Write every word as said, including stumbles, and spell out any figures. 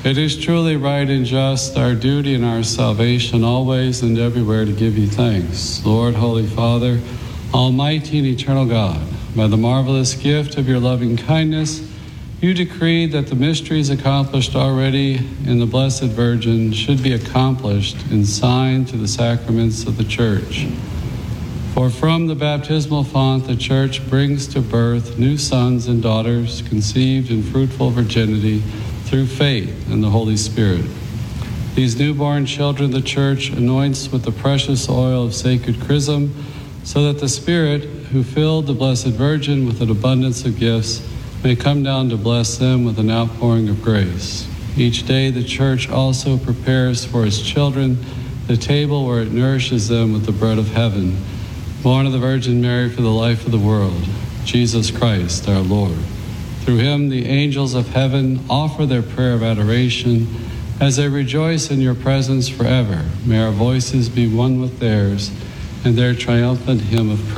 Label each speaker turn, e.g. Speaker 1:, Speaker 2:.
Speaker 1: It is truly right and just, our duty and our salvation, always and everywhere to give you thanks. Lord, Holy Father, Almighty and eternal God, by the marvelous gift of your loving kindness, you decreed that the mysteries accomplished already in the Blessed Virgin should be accomplished in sign to the sacraments of the Church. For from the baptismal font the Church brings to birth new sons and daughters conceived in fruitful virginity through faith in the Holy Spirit. These newborn children the Church anoints with the precious oil of sacred chrism, so that the Spirit, who filled the Blessed Virgin with an abundance of gifts, may come down to bless them with an outpouring of grace. Each day the Church also prepares for its children the table where it nourishes them with the bread of heaven, born of the Virgin Mary for the life of the world, Jesus Christ our Lord. Through him the angels of heaven offer their prayer of adoration as they rejoice in your presence forever. May our voices be one with theirs and their triumphant hymn of praise.